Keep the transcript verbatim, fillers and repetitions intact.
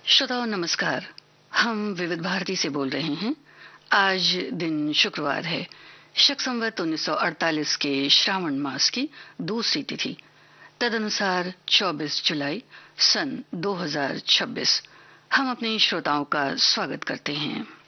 श्रोताओं नमस्कार। हम विविध भारती से बोल रहे हैं। आज दिन शुक्रवार है। शक संवत उन्नीस सौ अड़तालीस के श्रावण मास की दूसरी तिथि, तदनुसार चौबीस जुलाई सन दो हज़ार छब्बीस। हम अपने श्रोताओं का स्वागत करते हैं।